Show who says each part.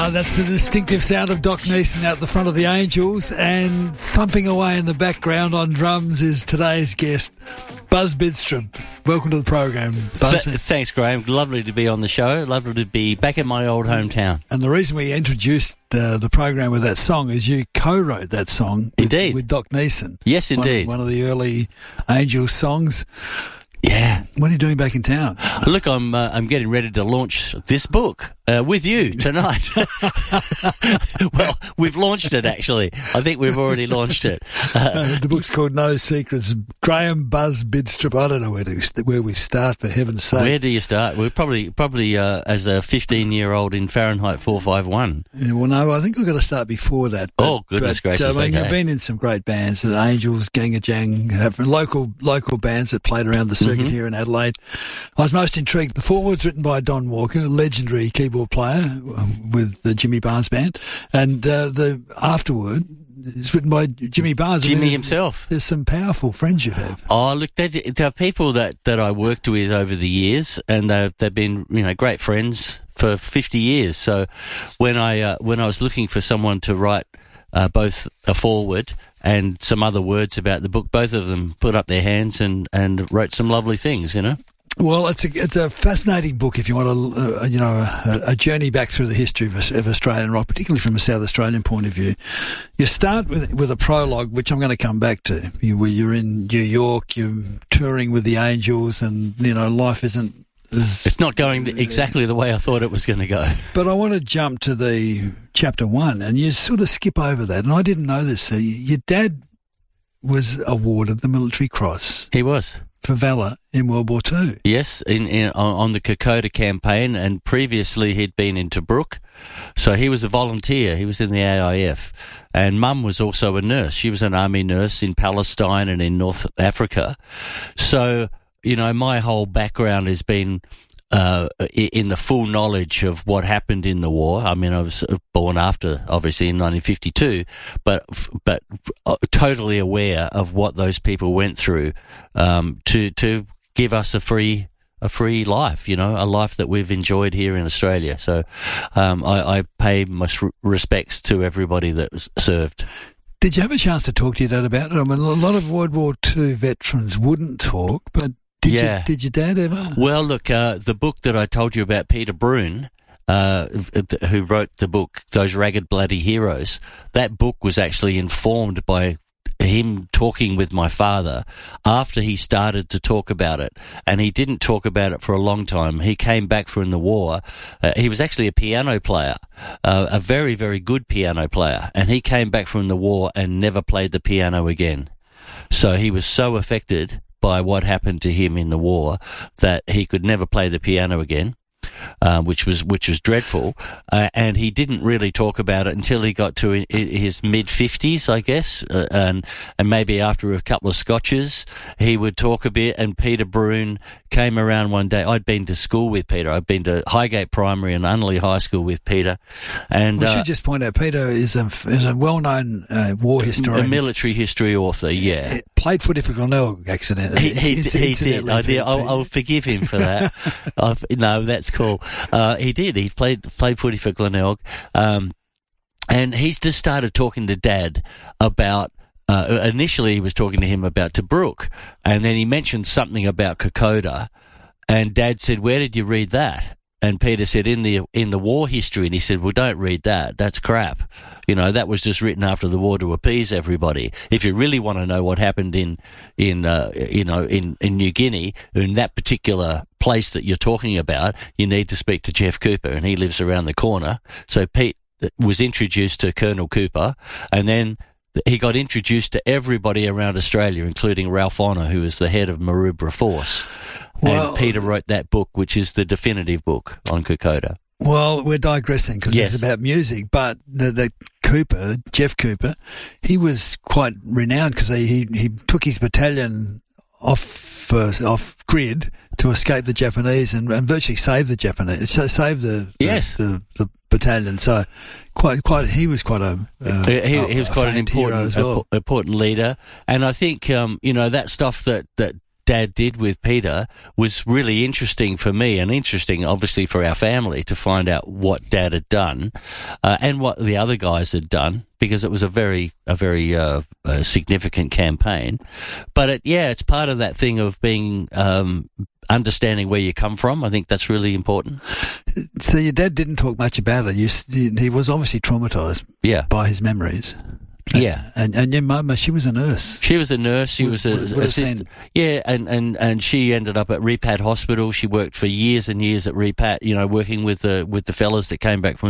Speaker 1: That's the distinctive sound of Doc Neeson out the front of the Angels, and thumping away in the background on drums is today's guest, Buzz Bidstrup. Welcome to the program, Buzz.
Speaker 2: Thanks, Graham. Lovely to be on the show. Lovely to be back in my old hometown.
Speaker 1: And the reason we introduced the program with that song is you co-wrote that song with Doc Neeson.
Speaker 2: Yes, indeed.
Speaker 1: One of the early Angels songs.
Speaker 2: Yeah.
Speaker 1: What are you doing back in town?
Speaker 2: Look, I'm getting ready to launch this book with you tonight. Well, we've launched it, actually. I think we've already launched it.
Speaker 1: The book's called No Secrets. Graham Buzz Bidstrup. I don't know where we start, for heaven's sake.
Speaker 2: Where do you start? We're probably as a 15-year-old in Fahrenheit 451.
Speaker 1: Yeah, well, no, I think we've got to start before that.
Speaker 2: Goodness gracious.
Speaker 1: I mean, you've been in some great bands, the Angels, Gangajang, local bands that played around the circuit here in Adelaide. I was most intrigued. The foreword's written by Don Walker, legendary keyboard player with the Jimmy Barnes Band, and the afterword is written by Jimmy Barnes.
Speaker 2: Jimmy himself.
Speaker 1: There's some powerful friends you have.
Speaker 2: Oh, look, there are people that I worked with over the years, and they've been great friends for 50 years. So when I was looking for someone to write both a foreword and some other words about the book, both of them put up their hands and wrote some lovely things,
Speaker 1: Well, it's a fascinating book if you want a journey back through the history of Australian rock, particularly from a South Australian point of view. You start with a prologue, which I'm going to come back to, where you're in New York, you're touring with the Angels, and life isn't.
Speaker 2: It's not going exactly the way I thought it was going to go.
Speaker 1: But I want to jump to the chapter 1, and you sort of skip over that. And I didn't know this. Your dad was awarded the Military Cross.
Speaker 2: He was.
Speaker 1: For valour in World War II.
Speaker 2: Yes, on the Kokoda campaign, and previously he'd been in Tobruk. So he was a volunteer. He was in the AIF. And Mum was also a nurse. She was an army nurse in Palestine and in North Africa. So my whole background has been in the full knowledge of what happened in the war. I mean, I was born after, obviously, in 1952, but totally aware of what those people went through to give us a free life, a life that we've enjoyed here in Australia. So I pay my respects to everybody that was served.
Speaker 1: Did you have a chance to talk to your dad about it? I mean, a lot of World War II veterans wouldn't talk, but did your dad ever?
Speaker 2: Well, look, the book that I told you about, Peter Bruun, who wrote the book, Those Ragged Bloody Heroes, that book was actually informed by him talking with my father after he started to talk about it. And he didn't talk about it for a long time. He came back from the war. He was actually a piano player, a very, very good piano player. And he came back from the war and never played the piano again. So he was so affected by what happened to him in the war that he could never play the piano again, which was dreadful. And he didn't really talk about it until he got to his mid-50s, I guess, and maybe after a couple of scotches, he would talk a bit. And Peter Bruun came around one day. I'd been to school with Peter. I'd been to Highgate Primary and Unley High School with Peter. And
Speaker 1: we should just point out, Peter is a well-known war historian.
Speaker 2: A military history author, yeah.
Speaker 1: Played footy for Glenelg, accidentally.
Speaker 2: He did. I'll forgive him for that. No, that's cool. He did. He played footy for Glenelg. And he's just started talking to Dad about, initially he was talking to him about Tobruk, and then he mentioned something about Kokoda, and Dad said, "Where did you read that?" And Peter said, in the war history, and he said, "Well, don't read that. That's crap. That was just written after the war to appease everybody. If you really want to know what happened in New Guinea, in that particular place that you're talking about, you need to speak to Jeff Cooper, and he lives around the corner." So Pete was introduced to Colonel Cooper, and then he got introduced to everybody around Australia, including Ralph Honour, who was the head of Maroubra Force. Well, and Peter wrote that book, which is the definitive book on Kokoda.
Speaker 1: Well, we're digressing because it's about music, but the Cooper, Jeff Cooper, he was quite renowned because he took his battalion off grid to escape the Japanese and virtually saved the Japanese, saved the battalion. So he was quite an important
Speaker 2: leader, and I think that stuff that Dad did with Peter was really interesting for me, and interesting, obviously, for our family to find out what Dad had done and what the other guys had done, because it was a very significant campaign. But it's part of that thing of being understanding where you come from. I think that's really important.
Speaker 1: So your dad didn't talk much about it. He was obviously traumatised by his memories.
Speaker 2: Yeah.
Speaker 1: And your mum, she was a nurse.
Speaker 2: She was a nurse. She was an assistant. Yeah, and she ended up at Repat Hospital. She worked for years and years at Repat, working with the fellas that came back from